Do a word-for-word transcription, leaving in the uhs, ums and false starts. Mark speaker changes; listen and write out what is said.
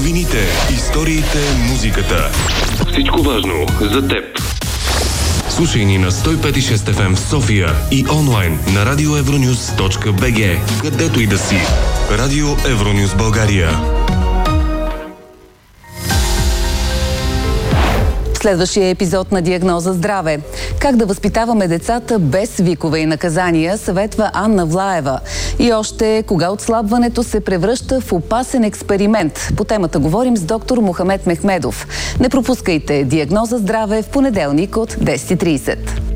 Speaker 1: Новините, историите, музиката. Всичко важно за теб. Слушай ни на сто и пет и шест еф ем в София и онлайн на радио евронюс точка би джи, където и да си. Радио Евронюс България.
Speaker 2: Следващия епизод на Диагноза здраве. Как да възпитаваме децата без викове и наказания, съветва Анна Влаева. И още, кога отслабването се превръща в опасен експеримент. По темата говорим с доктор Мохамед Мехмедов. Не пропускайте Диагноза здраве в понеделник от десет и тридесет.